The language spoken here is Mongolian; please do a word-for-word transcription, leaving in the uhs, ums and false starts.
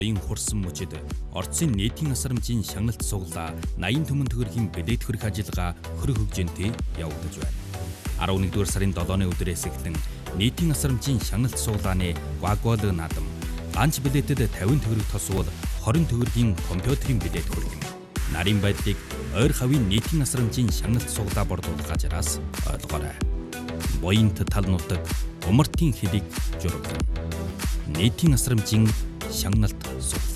Ин хурсан мөчид Орцын нийтийн асрамжийн шагналт суглаа наян төмөн төгрөгийн билет хөрөх ажиллагаа хөрөх хөгжинтэй явагдаж байна. арван нэгдүгээр сарын долооны өдрөөс эхлэн нийтийн асрамжийн шагналт суглааны вагвал наадам ганц билетэд тавин төгрөг тосвол хорин төгрөгийн компьютерийн билет хөргөн. Нарийн байдлыг ойр хавийн нийтийн асрамжийн шагналт суглаа борлуулах ажраас ойлгоорой. Буянт тал нутаг умартын хэлийг жургана. Нийтийн асрамжийн шагналт суглаа.